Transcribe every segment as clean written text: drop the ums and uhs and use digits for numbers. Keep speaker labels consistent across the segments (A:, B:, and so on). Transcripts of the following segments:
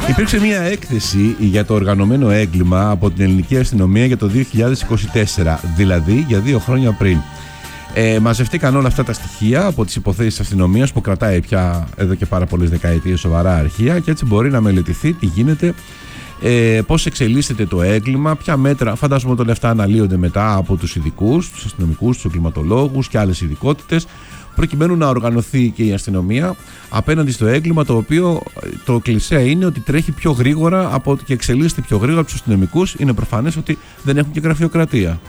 A: Υπήρξε μια έκθεση για το οργανωμένο έγκλημα από την ελληνική αστυνομία για το 2024, δηλαδή για 2 χρόνια πριν. Μαζευτήκαν όλα αυτά τα στοιχεία από τις υποθέσεις της αστυνομίας που κρατάει πια εδώ και πάρα πολλές δεκαετίες σοβαρά αρχεία, και έτσι μπορεί να μελετηθεί τι γίνεται, πώς εξελίσσεται το έγκλημα, ποια μέτρα. Φαντάζομαι ότι όλα αυτά αναλύονται μετά από τους ειδικούς, τους αστυνομικούς, τους εγκληματολόγους και άλλες ειδικότητες, προκειμένου να οργανωθεί και η αστυνομία απέναντι στο έγκλημα, το οποίο το κλισέ είναι ότι τρέχει πιο γρήγορα και εξελίσσεται πιο γρήγορα από τους αστυνομικούς. Είναι προφανές ότι δεν έχουν και γραφειοκρατία.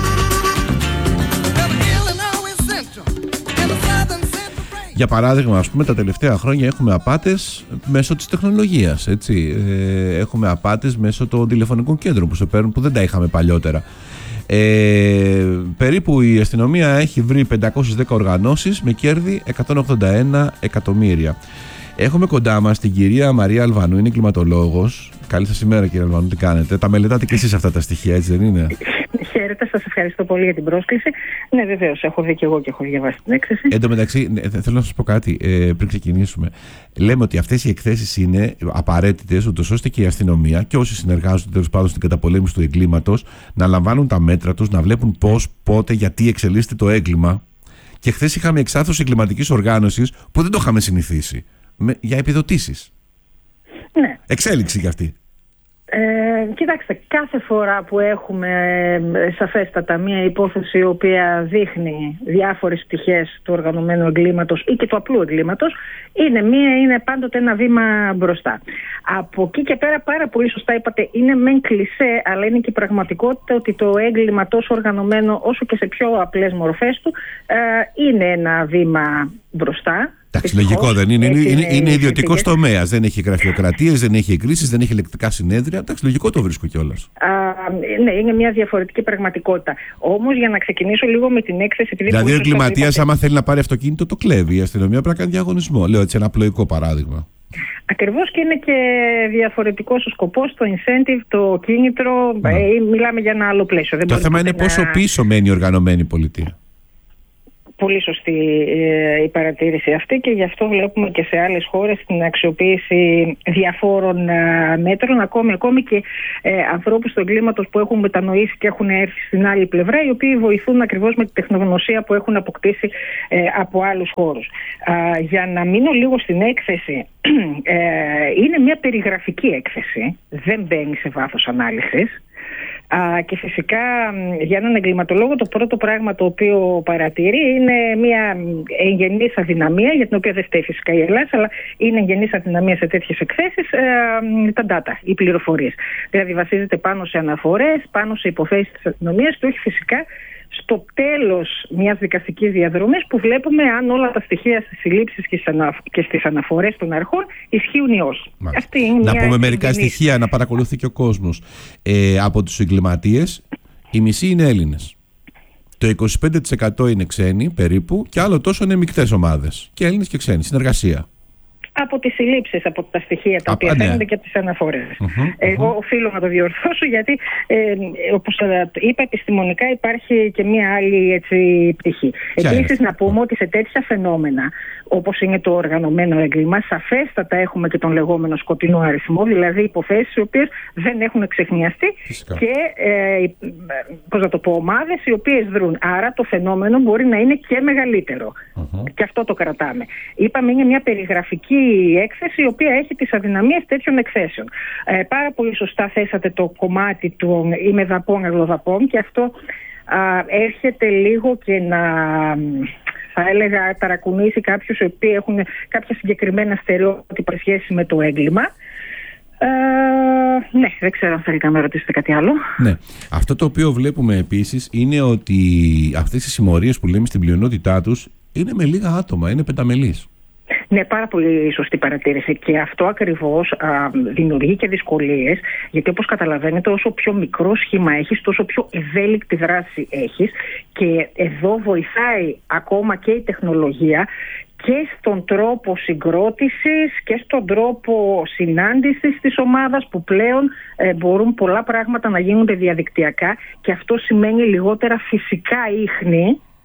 A: Για παράδειγμα, ας πούμε, τα τελευταία χρόνια έχουμε απάτες μέσω της τεχνολογίας, έτσι. Έχουμε απάτες μέσω των τηλεφωνικών κέντρων που σε παίρνουν, που δεν τα είχαμε παλιότερα. Περίπου η αστυνομία έχει βρει 510 οργανώσεις με κέρδη 181 εκατομμύρια. Έχουμε κοντά μας την κυρία Μαρία Αλβανού, είναι κλιματολόγος. Καλή σας ημέρα, κύριε Αλβανού, τι κάνετε? Τα μελετάτε και εσείς αυτά τα στοιχεία, έτσι δεν είναι?
B: Χαίρετε, σας ευχαριστώ πολύ για την πρόσκληση. Ναι, βεβαίως, έχω δει και εγώ και έχω διαβάσει την έκθεση.
A: Εν τω μεταξύ, θέλω να σας πω κάτι πριν ξεκινήσουμε. Λέμε ότι αυτές οι εκθέσεις είναι απαραίτητες, ούτως ώστε και η αστυνομία και όσοι συνεργάζονται τέλος πάντων στην καταπολέμηση του εγκλήματος να λαμβάνουν τα μέτρα τους, να βλέπουν πώς, πότε, γιατί εξελίσσεται το έγκλημα. Και χθες είχαμε εξάρθρωση εγκληματικής οργάνωσης που δεν το είχαμε συνηθίσει. Για επιδοτήσεις.
B: Ναι.
A: Εξέλιξη κι αυτή.
B: Κοιτάξτε, κάθε φορά που έχουμε σαφέστατα μια υπόθεση η οποία δείχνει διάφορες πτυχές του οργανωμένου εγκλήματος ή και του απλού εγκλήματος, είναι πάντοτε ένα βήμα μπροστά. Από εκεί και πέρα, πάρα πολύ σωστά είπατε, είναι μεν κλισέ, αλλά είναι και η πραγματικότητα ότι το έγκλημα τόσο οργανωμένο όσο και σε πιο απλές μορφές του είναι ένα βήμα μπροστά.
A: Εντάξει, λογικό δεν είναι. Είναι ιδιωτικός τομέας. Δεν έχει γραφειοκρατίες, δεν έχει εκκρίσεις, δεν έχει ελεκτικά συνέδρια. Εντάξει, λογικό το βρίσκω κιόλας.
B: Ναι, είναι μια διαφορετική πραγματικότητα. Όμως, για να ξεκινήσω λίγο με την έκθεση.
A: Δηλαδή, ο εγκληματίας, άμα θέλει να πάρει αυτοκίνητο, το κλέβει. Η αστυνομία πρέπει να κάνει διαγωνισμό. Λέω έτσι ένα απλοϊκό παράδειγμα.
B: Ακριβώς, και είναι και διαφορετικός ο σκοπός, το incentive, το κίνητρο. Μιλάμε για ένα άλλο πλαίσιο.
A: Το θέμα είναι πόσο πίσω μένει η οργανωμένη πολιτεία.
B: Πολύ σωστή η παρατήρηση αυτή, και γι' αυτό βλέπουμε και σε άλλες χώρες την αξιοποίηση διαφόρων μέτρων, ακόμη και ανθρώπους του εγκλήματος που έχουν μετανοήσει και έχουν έρθει στην άλλη πλευρά, οι οποίοι βοηθούν ακριβώς με τη τεχνογνωσία που έχουν αποκτήσει από άλλους χώρους. Για να μείνω λίγο στην έκθεση, είναι μια περιγραφική έκθεση, δεν μπαίνει σε βάθος ανάλυσης. Και φυσικά για έναν εγκληματολόγο το πρώτο πράγμα το οποίο παρατηρεί είναι μια εγγενής αδυναμία, για την οποία δεν φταίει φυσικά η Ελλάδα, αλλά είναι εγγενής αδυναμία σε τέτοιες εκθέσεις, τα data, οι πληροφορίες. Δηλαδή βασίζεται πάνω σε αναφορές, πάνω σε υποθέσεις της αστυνομίας και όχι φυσικά στο τέλος μιας δικαστικής διαδρομής που βλέπουμε αν όλα τα στοιχεία στις συλλήψεις και στις αναφορές των αρχών ισχύουν ή όχι.
A: Να πούμε μερικά στοιχεία να παρακολουθεί και ο κόσμος. Από τους εγκληματίες οι μισοί είναι Έλληνες. Το 25% είναι ξένοι περίπου και άλλο τόσο είναι μεικτές ομάδες. Και Έλληνες και ξένοι, συνεργασία.
B: Από τις συλλήψεις, από τα στοιχεία τα οποία φαίνονται και από τις αναφορές. Εγώ οφείλω να το διορθώσω, γιατί όπως είπα, επιστημονικά υπάρχει και μία άλλη πτυχή. Επίσης, να πούμε ότι σε τέτοια φαινόμενα όπως είναι το οργανωμένο έγκλημα, σαφέστατα έχουμε και τον λεγόμενο σκοτεινό αριθμό, δηλαδή υποθέσεις οι οποίες δεν έχουν εξεχνιαστεί και ομάδες οι οποίες δρούν. Άρα το φαινόμενο μπορεί να είναι και μεγαλύτερο. Και αυτό το κρατάμε. Είπαμε, είναι μια περιγραφική έκθεση η οποία έχει τις αδυναμίες τέτοιων εκθέσεων. Πάρα πολύ σωστά θέσατε το κομμάτι των ημεδαπών αλλοδαπών, και αυτό έρχεται λίγο και να, θα έλεγα, ταρακουνήσει κάποιους οι οποίοι έχουν κάποια συγκεκριμένα στερεότυπα σχέση με το έγκλημα. Ναι, δεν ξέρω αν θέλετε να με ρωτήσετε κάτι άλλο.
A: Ναι. Αυτό το οποίο βλέπουμε επίσης είναι ότι αυτές οι συμμορίες που λέμε στην πλειονότητά τους είναι με λίγα άτομα, είναι πενταμελείς.
B: Ναι, πάρα πολύ σωστή παρατήρηση, και αυτό ακριβώς δημιουργεί και δυσκολίες, γιατί όπως καταλαβαίνετε, όσο πιο μικρό σχήμα έχεις, τόσο πιο ευέλικτη δράση έχεις, και εδώ βοηθάει ακόμα και η τεχνολογία και στον τρόπο συγκρότησης και στον τρόπο συνάντησης της ομάδας, που πλέον μπορούν πολλά πράγματα να γίνονται διαδικτυακά, και αυτό σημαίνει λιγότερα φυσικά ίχνη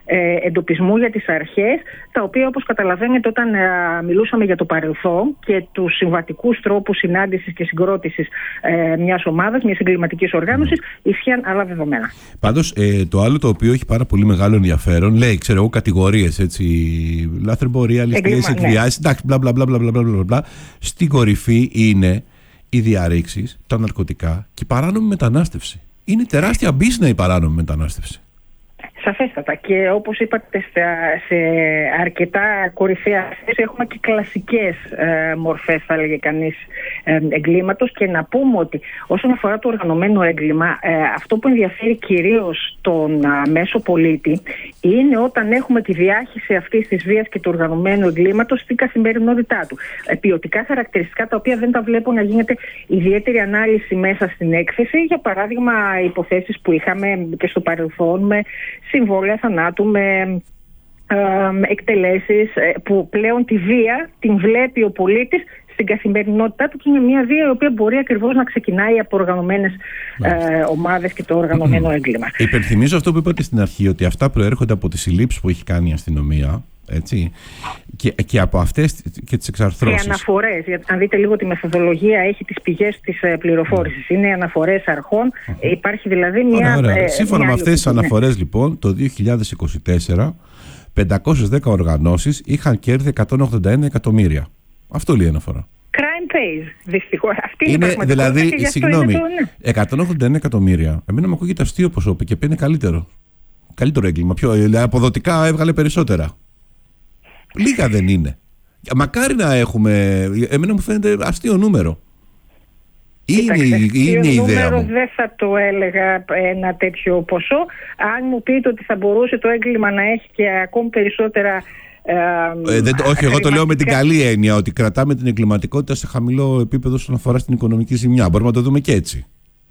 B: εντοπισμού για τις αρχές, τα οποία, όπως καταλαβαίνετε, όταν μιλούσαμε για το παρελθόν και τους συμβατικούς τρόπους συνάντησης και συγκρότησης μιας ομάδας, μιας εγκληματικής οργάνωσης, ισχύαν άλλα δεδομένα.
A: Πάντως, το άλλο το οποίο έχει πάρα πολύ μεγάλο ενδιαφέρον, λέει, ξέρω εγώ, κατηγορίες, έτσι, λαθρεμπορία, ληστείες, εκβιάσεις, εντάξει, μπλα. Στην κορυφή είναι οι διαρρήξεις, τα ναρκωτικά και η παράνομη μετανάστευση. Είναι τεράστια μπίζνα η παράνομη μετανάστευση.
B: Σαφέστατα, και όπως είπατε, σε αρκετά κορυφαία θέση έχουμε και κλασικές μορφές, θα έλεγε κανείς, εγκλήματος. Και να πούμε ότι όσον αφορά το οργανωμένο έγκλημα, αυτό που ενδιαφέρει κυρίως τον μέσο πολίτη είναι όταν έχουμε τη διάχυση αυτής της βίας και του οργανωμένου εγκλήματος στην καθημερινότητά του. Ποιοτικά χαρακτηριστικά, τα οποία δεν τα βλέπω να γίνεται ιδιαίτερη ανάλυση μέσα στην έκθεση. Για παράδειγμα, υποθέσεις που είχαμε και στο παρελθόν με συμβόλαια θανάτου, με εκτελέσεις, που πλέον τη βία την βλέπει ο πολίτης στην καθημερινότητά του, και είναι μια βία η οποία μπορεί ακριβώς να ξεκινάει από οργανωμένες ομάδες και το οργανωμένο έγκλημα.
A: Υπενθυμίζω αυτό που είπατε στην αρχή, ότι αυτά προέρχονται από τις συλλήψεις που έχει κάνει η αστυνομία, έτσι, και από αυτές και τις εξαρθρώσεις.
B: Και αναφορές, αν δείτε λίγο τη μεθοδολογία, έχει τις πηγές της πληροφόρησης. Είναι αναφορές αρχών, υπάρχει δηλαδή μια...
A: Σύμφωνα με αυτές τις αναφορές, λοιπόν, το 2024 510 οργανώσεις είχαν κέρδη 181 εκατομμύρια. Αυτό λέει η αναφορά.
B: Crime pays, δυστυχώς. Αυτή
A: είναι δηλαδή, συγγνώμη, 181 εκατομμύρια. Εμένα μου ακούγεται αστείο ποσό, και είναι καλύτερο. Καλύτερο έγκλημα. Πιο αποδοτικά έβγαλε περισσότερα. Λίγα δεν είναι. Μακάρι να έχουμε. Εμένα μου φαίνεται αστείο νούμερο. Είναι η ιδέα μου.
B: Δεν θα το έλεγα ένα τέτοιο ποσό. Αν μου πείτε ότι θα μπορούσε το έγκλημα να έχει και ακόμη περισσότερα.
A: Όχι, εγώ το λέω με την καλή έννοια, ότι κρατάμε την εγκληματικότητα σε χαμηλό επίπεδο όσον αφορά στην οικονομική ζημιά. Μπορούμε να το δούμε και έτσι.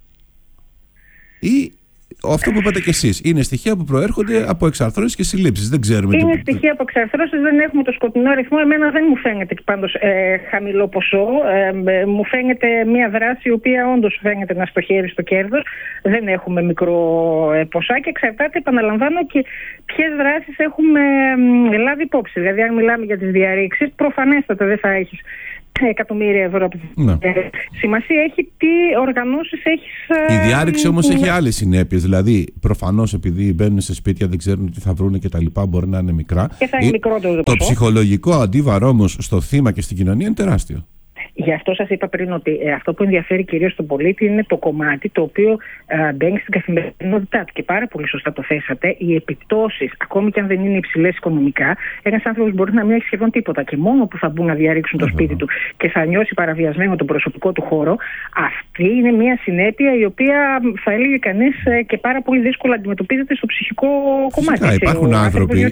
A: Ή αυτό που είπατε κι εσείς, είναι στοιχεία που προέρχονται από εξαρθρώσεις και συλλήψεις. Δεν ξέρουμε.
B: Είναι στοιχεία από εξαρθρώσεις, δεν έχουμε το σκοτεινό αριθμό. Εμένα δεν μου φαίνεται πάντως χαμηλό ποσό. Μου φαίνεται μια δράση η οποία όντως φαίνεται να στοχεύει στο κέρδος. Δεν έχουμε μικρό ποσά και εξαρτάται, επαναλαμβάνω, και ποιες δράσεις έχουμε λάβει υπόψη. Δηλαδή, αν μιλάμε για τις διαρρήξεις, προφανέστατα δεν θα έχεις εκατομμύρια ευρώ.
A: Ναι.
B: Σημασία έχει τι οργανώσεις έχεις.
A: Η διάρρηξη όμως έχει άλλες συνέπειες. Δηλαδή, προφανώς επειδή μπαίνουν σε σπίτια, δεν ξέρουν τι θα βρουν και τα λοιπά, μπορεί να είναι μικρά.
B: Και θα είναι μικρότερο
A: το ψυχολογικό αντίβαρο όμως στο θύμα και στην κοινωνία είναι τεράστιο.
B: Γι' αυτό σας είπα πριν ότι αυτό που ενδιαφέρει κυρίως τον πολίτη είναι το κομμάτι το οποίο μπαίνει στην καθημερινότητά του. Και πάρα πολύ σωστά το θέσατε. Οι επιπτώσεις, ακόμη και αν δεν είναι υψηλές οικονομικά, ένας άνθρωπος μπορεί να μην έχει σχεδόν τίποτα. Και μόνο που θα μπουν να διαρρήξουν το σπίτι του και θα νιώσει παραβιασμένο τον προσωπικό του χώρο, αυτή είναι μια συνέπεια η οποία θα έλεγε κανείς και πάρα πολύ δύσκολα αντιμετωπίζεται στο ψυχικό κομμάτι.
A: Υπάρχουν άνθρωποι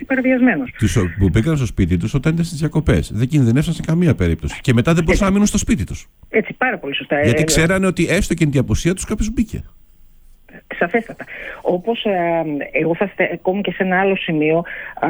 A: που μπήκαν στο σπίτι τους όταν ήταν στις διακοπές. Δεν κινδυνεύσαν σε καμία περίπτωση. Και μετά δεν μπορούσαν να μείνουν στο σπίτι τους.
B: Έτσι, πάρα πολύ σωστά.
A: Γιατί ξέρανε ότι έστω και την απουσία τους κάποιος μπήκε.
B: Σαφέστατα. Όπως εγώ θα στεκόμουν και σε ένα άλλο σημείο,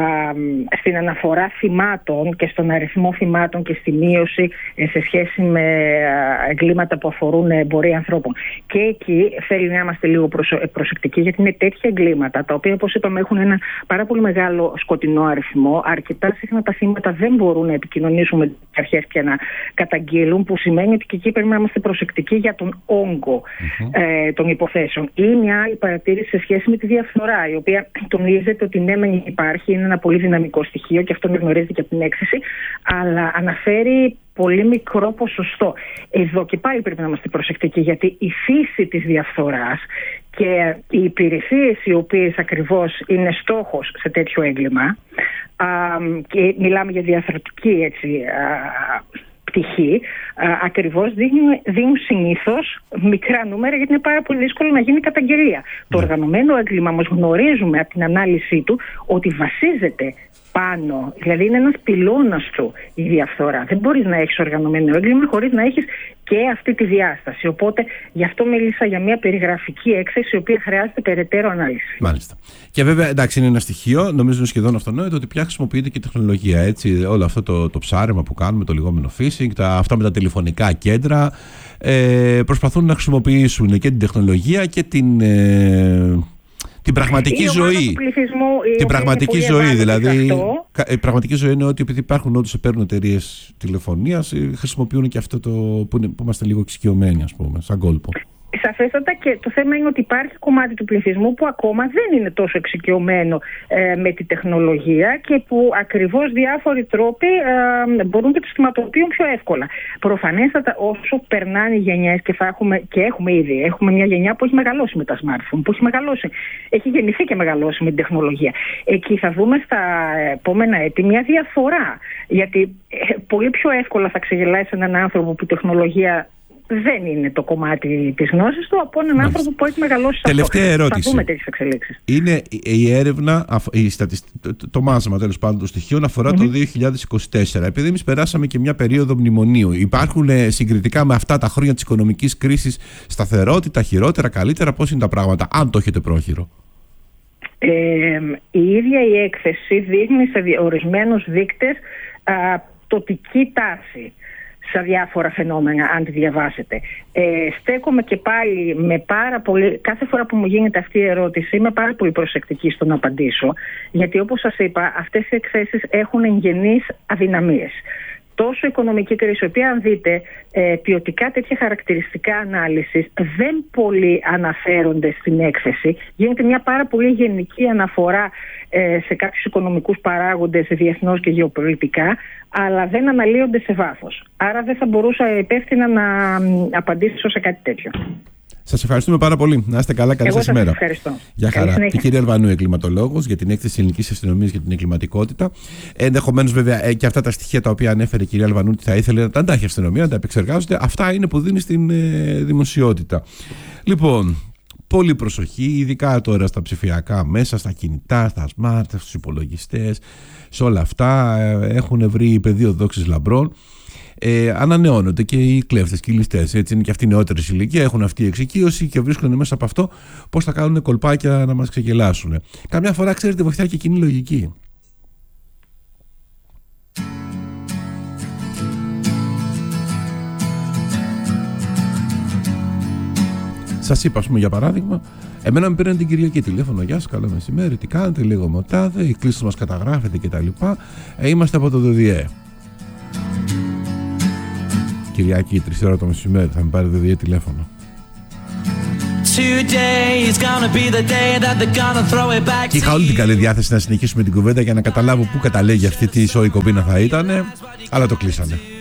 B: στην αναφορά θυμάτων και στον αριθμό θυμάτων και στη μείωση σε σχέση με εγκλήματα που αφορούν εμπορία ανθρώπων. Και εκεί θέλει να είμαστε λίγο προσεκτικοί, γιατί είναι τέτοια εγκλήματα τα οποία, όπως είπαμε, έχουν ένα πάρα πολύ μεγάλο σκοτεινό αριθμό. Αρκετά συχνά τα θύματα δεν μπορούν να επικοινωνήσουν με τις αρχές και να καταγγείλουν, που σημαίνει ότι και εκεί πρέπει να είμαστε προσεκτικοί για τον όγκο των υποθέσεων. Ή μια άλλη παρατήρηση σε σχέση με τη διαφθορά, η οποία τονίζεται ότι ναι, μεν υπάρχει, είναι ένα πολύ δυναμικό στοιχείο και αυτό γνωρίζεται και από την έκθεση, αλλά αναφέρει πολύ μικρό ποσοστό. Εδώ και πάλι πρέπει να είμαστε προσεκτικοί, γιατί η φύση της διαφθοράς και οι υπηρεσίες οι οποίες ακριβώς είναι στόχος σε τέτοιο έγκλημα, και μιλάμε για διαθροτική πτυχή, ακριβώς δίνουν συνήθως μικρά νούμερα, γιατί είναι πάρα πολύ δύσκολο να γίνει καταγγελία. Το οργανωμένο έγκλημα όμως γνωρίζουμε από την ανάλυση του ότι βασίζεται πάνω, δηλαδή είναι ένας πυλώνας του η διαφθορά. Δεν μπορείς να έχεις οργανωμένο έγκλημα χωρίς να έχεις και αυτή τη διάσταση. Οπότε γι' αυτό μίλησα για μια περιγραφική έκθεση, η οποία χρειάζεται περαιτέρω ανάλυση.
A: Μάλιστα. Και βέβαια, εντάξει, είναι ένα στοιχείο, νομίζω είναι σχεδόν αυτονόητο, ότι πια χρησιμοποιείται και η τεχνολογία. Έτσι, όλο αυτό το ψάρεμα που κάνουμε, το λεγόμενο phishing, αυτά με τα τηλεφωνικά κέντρα, προσπαθούν να χρησιμοποιήσουν και την τεχνολογία και την πραγματική ζωή. Την πραγματική ζωή, δηλαδή. Η πραγματική ζωή είναι ότι επειδή υπάρχουν όντως παίρνουν εταιρείες τηλεφωνίας, χρησιμοποιούν και αυτό που είμαστε λίγο εξοικειωμένοι, ας πούμε, σαν κόλπο.
B: Σαφέστατα, και το θέμα είναι ότι υπάρχει κομμάτι του πληθυσμού που ακόμα δεν είναι τόσο εξοικειωμένο με τη τεχνολογία και που ακριβώς διάφοροι τρόποι μπορούν και τους θυματοποιούν πιο εύκολα. Προφανέστατα, όσο περνάνε οι γενιές και έχουμε μια γενιά που έχει μεγαλώσει με τα smartphone, που έχει γεννηθεί και μεγαλώσει με την τεχνολογία. Εκεί θα δούμε στα επόμενα έτη μια διαφορά. Γιατί πολύ πιο εύκολα θα ξεγελάσει έναν άνθρωπο που η τεχνολογία δεν είναι το κομμάτι της γνώσης του από έναν άνθρωπο που έχει μεγαλώσει.
A: Τελευταία ερώτηση.
B: Θα δούμε τέτοιες εξελίξεις.
A: Είναι η έρευνα, το μάζεμα τέλος πάντων των στοιχείων αφορά το 2024. Επειδή εμείς περάσαμε και μια περίοδο μνημονίου, υπάρχουν συγκριτικά με αυτά τα χρόνια της οικονομικής κρίσης σταθερότητα, χειρότερα, καλύτερα? Πώς είναι τα πράγματα, αν το έχετε πρόχειρο?
B: Η ίδια η έκθεση δείχνει σε ορισμένους δείκτες πτωτική τάση σε διάφορα φαινόμενα, αν τη διαβάσετε. Στέκομαι και πάλι με πάρα πολύ, κάθε φορά που μου γίνεται αυτή η ερώτηση, είμαι πάρα πολύ προσεκτική στο να απαντήσω, γιατί όπως σας είπα, αυτές οι εκθέσεις έχουν εγγενείς αδυναμίες. Τόσο η οικονομική κρίση, η οποία αν δείτε ποιοτικά τέτοια χαρακτηριστικά ανάλυσης δεν πολύ αναφέρονται στην έκθεση. Γίνεται μια πάρα πολύ γενική αναφορά σε κάποιους οικονομικούς παράγοντες διεθνώς και γεωπολιτικά, αλλά δεν αναλύονται σε βάθος. Άρα δεν θα μπορούσα υπεύθυνα να απαντήσω σε κάτι τέτοιο.
A: Σας ευχαριστούμε πάρα πολύ. Να είστε καλά. Καλή σας ημέρα.
B: Ευχαριστώ.
A: Γεια χαρά. Η κυρία Αλβανού, εγκληματολόγος, για την έκθεση ελληνικής αστυνομίας για την εγκληματικότητα. Ενδεχομένως, βέβαια, και αυτά τα στοιχεία τα οποία ανέφερε η κυρία Αλβανού, ότι θα ήθελε να τα έχει η αστυνομία, να τα επεξεργάζονται. Αυτά είναι που δίνει στην δημοσιότητα. Λοιπόν, πολύ προσοχή, ειδικά τώρα στα ψηφιακά μέσα, στα κινητά, στα smart, στους υπολογιστές. Σε όλα αυτά έχουν βρει πεδίο δόξης λαμπρών. Ανανεώνονται και οι κλέφτες και οι ληστές. Έτσι είναι και αυτοί οι νεότεροι ηλικία, έχουν αυτή η εξοικείωση και βρίσκονται μέσα από αυτό πώς θα κάνουν κολπάκια να μας ξεγελάσουν. Καμιά φορά, ξέρετε, βοηθάει και εκείνη η λογική. Σας είπα, ας πούμε, για παράδειγμα, εμένα με πήραν την Κυριακή τηλέφωνο. Γεια σας, καλό μεσημέρι, τι κάνετε, λίγο μοτάδε, η κλήση μας καταγράφεται κτλ. Είμαστε από το ΔΔΕ. Κυριακή, 3 ώρα το μεσημέρι, θα με πάρει ΔΔΕ τηλέφωνο. Και είχα όλη την καλή διάθεση να συνεχίσουμε την κουβέντα για να καταλάβω πού καταλέγει αυτή τη σοϊ κομπίνα θα ήταν, αλλά το κλείσανε.